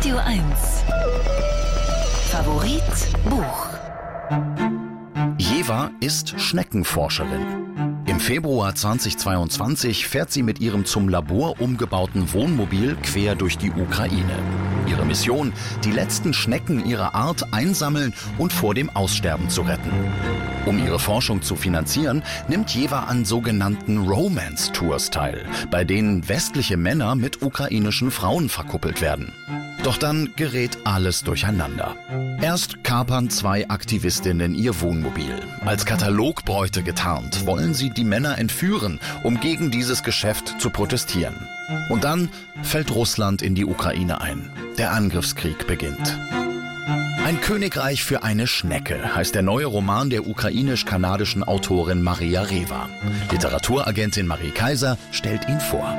Radio 1. Favorit Buch. Jewa ist Schneckenforscherin. Im Februar 2022 fährt sie mit ihrem zum Labor umgebauten Wohnmobil quer durch die Ukraine. Ihre Mission: die letzten Schnecken ihrer Art einsammeln und vor dem Aussterben zu retten. Um ihre Forschung zu finanzieren, nimmt Jewa an sogenannten Romance-Tours teil, bei denen westliche Männer mit ukrainischen Frauen verkuppelt werden. Doch dann gerät alles durcheinander. Erst kapern zwei Aktivistinnen ihr Wohnmobil. Als Katalogbräute getarnt wollen sie die Männer entführen, um gegen dieses Geschäft zu protestieren. Und dann fällt Russland in die Ukraine ein. Der Angriffskrieg beginnt. Ein Königreich für eine Schnecke heißt der neue Roman der ukrainisch-kanadischen Autorin Maria Rewa. Literaturagentin Marie Kaiser stellt ihn vor.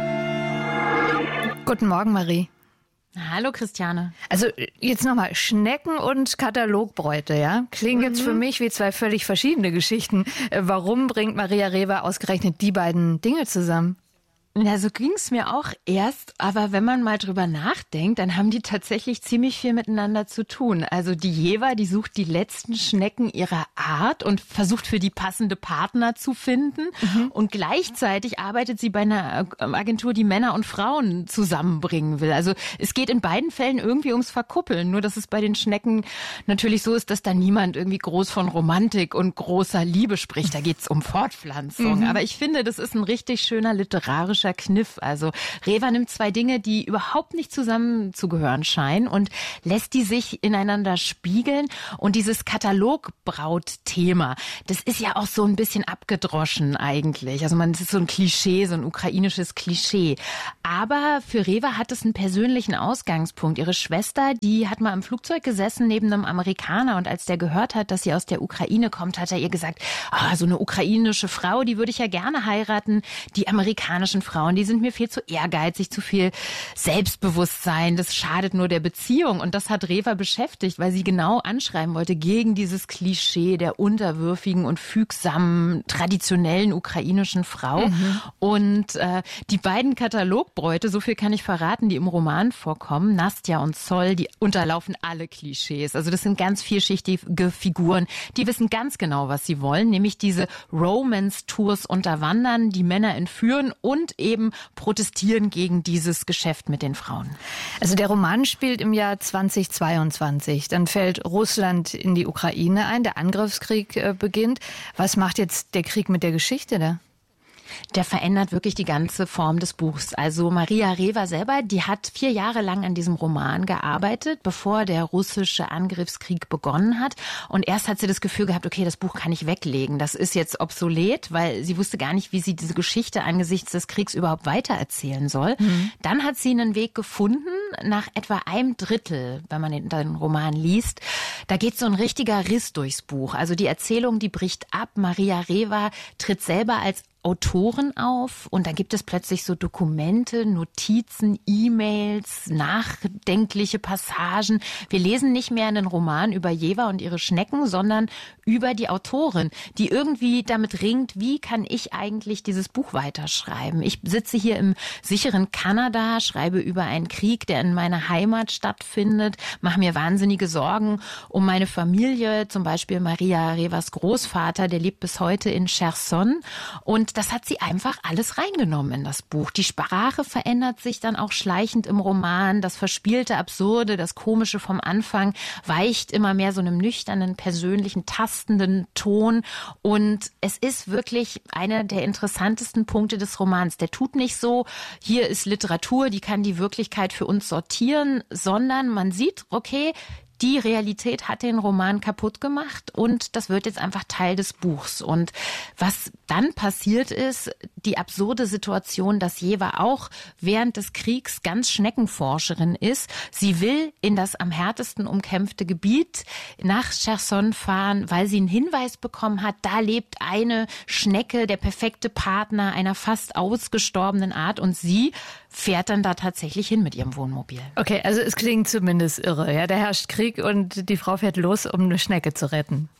Guten Morgen, Marie. Hallo, Christiane. Also jetzt nochmal, Schnecken und Katalogbräute, ja? Klingen jetzt für mich wie zwei völlig verschiedene Geschichten. Warum bringt Maria Rewa ausgerechnet die beiden Dinge zusammen? Ja, so ging's mir auch erst, aber wenn man mal drüber nachdenkt, dann haben die tatsächlich ziemlich viel miteinander zu tun. Also die Jewa, die sucht die letzten Schnecken ihrer Art und versucht für die passende Partner zu finden. Und gleichzeitig arbeitet sie bei einer Agentur, die Männer und Frauen zusammenbringen will. Also es geht in beiden Fällen irgendwie ums Verkuppeln. Nur dass es bei den Schnecken natürlich so ist, dass da niemand irgendwie groß von Romantik und großer Liebe spricht. Da geht's um Fortpflanzung. Aber ich finde, das ist ein richtig schöner literarischer Kniff. Also Rewa nimmt zwei Dinge, die überhaupt nicht zusammenzugehören scheinen, und lässt die sich ineinander spiegeln. Und dieses Katalogbraut-Thema, das ist ja auch so ein bisschen abgedroschen eigentlich. Also es ist so ein Klischee, so ein ukrainisches Klischee. Aber für Rewa hat es einen persönlichen Ausgangspunkt. Ihre Schwester, die hat mal im Flugzeug gesessen neben einem Amerikaner, und als der gehört hat, dass sie aus der Ukraine kommt, hat er ihr gesagt, so eine ukrainische Frau, die würde ich ja gerne heiraten. Die amerikanischen Frauen, die sind mir viel zu ehrgeizig, zu viel Selbstbewusstsein, das schadet nur der Beziehung. Und das hat Rewa beschäftigt, weil sie genau anschreiben wollte gegen dieses Klischee der unterwürfigen und fügsamen, traditionellen ukrainischen Frau. Und die beiden Katalogbräute, so viel kann ich verraten, die im Roman vorkommen, Nastja und Sol, die unterlaufen alle Klischees. Also das sind ganz vielschichtige Figuren, die wissen ganz genau, was sie wollen, nämlich diese Romance-Tours unterwandern, die Männer entführen und eben protestieren gegen dieses Geschäft mit den Frauen. Also der Roman spielt im Jahr 2022. Dann fällt Russland in die Ukraine ein, der Angriffskrieg beginnt. Was macht jetzt der Krieg mit der Geschichte da? Der verändert wirklich die ganze Form des Buchs. Also Maria Rewa selber, die hat 4 Jahre lang an diesem Roman gearbeitet, bevor der russische Angriffskrieg begonnen hat. Und erst hat sie das Gefühl gehabt, okay, das Buch kann ich weglegen. Das ist jetzt obsolet, weil sie wusste gar nicht, wie sie diese Geschichte angesichts des Kriegs überhaupt weitererzählen soll. Dann hat sie einen Weg gefunden, nach etwa 1/3, wenn man den Roman liest. Da geht so ein richtiger Riss durchs Buch. Also die Erzählung, die bricht ab. Maria Rewa tritt selber als Autoren auf, und da gibt es plötzlich so Dokumente, Notizen, E-Mails, nachdenkliche Passagen. Wir lesen nicht mehr einen Roman über Jewa und ihre Schnecken, sondern über die Autorin, die irgendwie damit ringt, wie kann ich eigentlich dieses Buch weiterschreiben? Ich sitze hier im sicheren Kanada, schreibe über einen Krieg, der in meiner Heimat stattfindet, mache mir wahnsinnige Sorgen um meine Familie, zum Beispiel Maria Rewas Großvater, der lebt bis heute in Cherson, und das hat sie einfach alles reingenommen in das Buch. Die Sprache verändert sich dann auch schleichend im Roman. Das Verspielte, Absurde, das Komische vom Anfang weicht immer mehr so einem nüchternen, persönlichen, tastenden Ton. Und es ist wirklich einer der interessantesten Punkte des Romans. Der tut nicht so, hier ist Literatur, die kann die Wirklichkeit für uns sortieren, sondern man sieht, okay, die Realität hat den Roman kaputt gemacht, und das wird jetzt einfach Teil des Buchs. Und was dann passiert ist, die absurde Situation, dass Jewa auch während des Kriegs ganz Schneckenforscherin ist. Sie will in das am härtesten umkämpfte Gebiet nach Cherson fahren, weil sie einen Hinweis bekommen hat, da lebt eine Schnecke, der perfekte Partner einer fast ausgestorbenen Art, und sie fährt dann da tatsächlich hin mit ihrem Wohnmobil. Okay, also es klingt zumindest irre. Ja, da herrscht Krieg und die Frau fährt los, um eine Schnecke zu retten.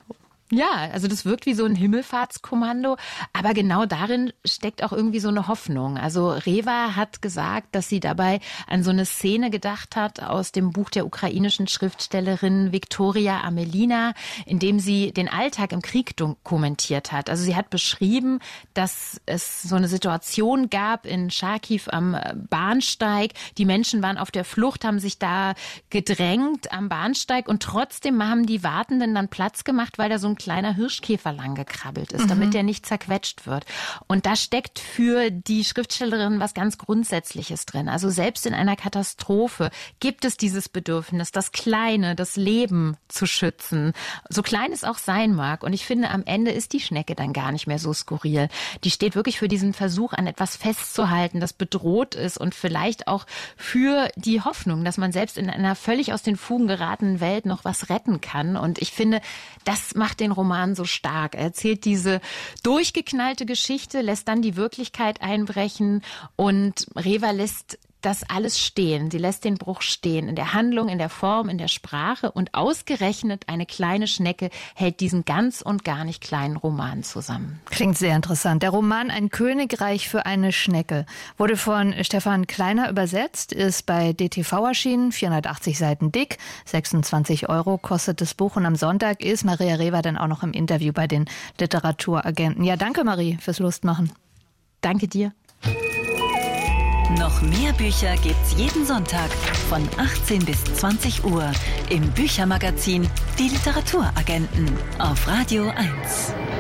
Ja, also das wirkt wie so ein Himmelfahrtskommando, aber genau darin steckt auch irgendwie so eine Hoffnung. Also Rewa hat gesagt, dass sie dabei an so eine Szene gedacht hat aus dem Buch der ukrainischen Schriftstellerin Viktoria Amelina, in dem sie den Alltag im Krieg dokumentiert hat. Also sie hat beschrieben, dass es so eine Situation gab in Charkiw am Bahnsteig. Die Menschen waren auf der Flucht, haben sich da gedrängt am Bahnsteig und trotzdem haben die Wartenden dann Platz gemacht, weil da so ein kleiner Hirschkäfer lang gekrabbelt ist, damit der nicht zerquetscht wird. Und da steckt für die Schriftstellerin was ganz Grundsätzliches drin. Also selbst in einer Katastrophe gibt es dieses Bedürfnis, das Kleine, das Leben zu schützen. So klein es auch sein mag. Und ich finde, am Ende ist die Schnecke dann gar nicht mehr so skurril. Die steht wirklich für diesen Versuch, an etwas festzuhalten, das bedroht ist und vielleicht auch für die Hoffnung, dass man selbst in einer völlig aus den Fugen geratenen Welt noch was retten kann. Und ich finde, das macht den Roman so stark. Er erzählt diese durchgeknallte Geschichte, lässt dann die Wirklichkeit einbrechen und Rewa lässt das alles stehen. Sie lässt den Bruch stehen. In der Handlung, in der Form, in der Sprache und ausgerechnet eine kleine Schnecke hält diesen ganz und gar nicht kleinen Roman zusammen. Klingt sehr interessant. Der Roman Ein Königreich für eine Schnecke wurde von Stefan Kleiner übersetzt, ist bei DTV erschienen, 480 Seiten dick, 26 € kostet das Buch und am Sonntag ist Maria Rewa dann auch noch im Interview bei den Literaturagenten. Ja, danke Marie fürs Lustmachen. Danke dir. Noch mehr Bücher gibt's jeden Sonntag von 18 bis 20 Uhr im Büchermagazin Die Literaturagenten auf Radio 1.